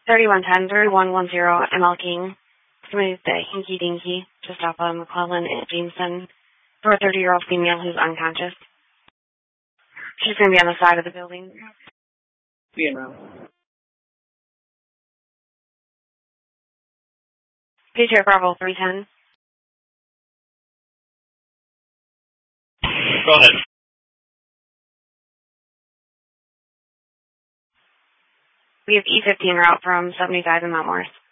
3110, 3110, ML King. Somebody's the Hinky Dinky, just off of McClellan and Jameson, for a 30-year-old female who's unconscious. She's going to be on the side of the building. Being around. Patriot Bravo 310. Go ahead. We have E15 route from 75 in Mount Morris.